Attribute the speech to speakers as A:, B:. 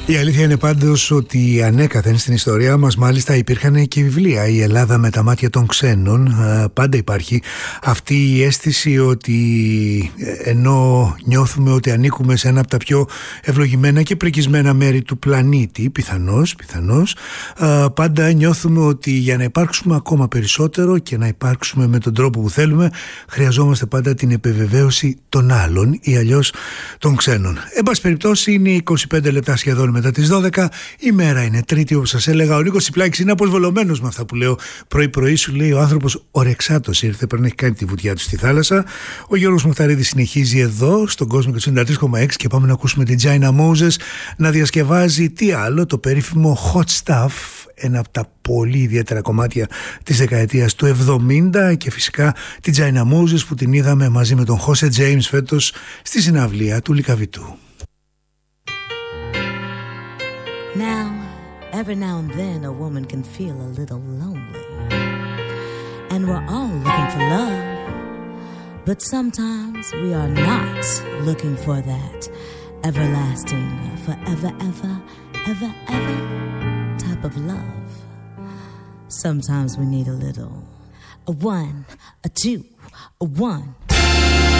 A: Η αλήθεια είναι πάντως ότι ανέκαθεν στην ιστορία μας μάλιστα υπήρχαν και βιβλία. Η Ελλάδα με τα μάτια των ξένων. Πάντα υπάρχει αυτή η αίσθηση ότι ενώ νιώθουμε ότι ανήκουμε σε ένα από τα πιο ευλογημένα και πρικισμένα μέρη του πλανήτη, πιθανώς, πάντα νιώθουμε ότι για να υπάρξουμε ακόμα περισσότερο και να υπάρξουμε με τον τρόπο που θέλουμε, χρειαζόμαστε πάντα την επιβεβαίωση των άλλων ή αλλιώς των ξένων. Εν πάση περιπτώσει, είναι 25 λεπτά σχεδόν μετά τις 12. Η μέρα είναι Τρίτη, όπως σας έλεγα. Ο Νίκος Τσιπλάκης είναι αποσβολωμένος με αυτά που λέω. Πρωί-πρωί σου λέει ο άνθρωπος ορεξάτος ήρθε, πρέπει να έχει κάνει τη βουτιά του στη θάλασσα. Ο Γιώργος Μουχταρίδης συνεχίζει εδώ στον κόσμο και 93,6 και πάμε να ακούσουμε την China Moses να διασκευάζει τι άλλο, το περίφημο Hot Stuff, ένα από τα πολύ ιδιαίτερα κομμάτια της δεκαετίας του 70, και φυσικά την China Moses που την είδαμε μαζί με τον Jose James φέτος στη συναυλία του Λυκαβητού.
B: Now, every now and then a woman can feel a little lonely, and we're all looking for love, but sometimes we are not looking for that everlasting, forever, ever type of love. Sometimes we need a little, a one, a two, a one,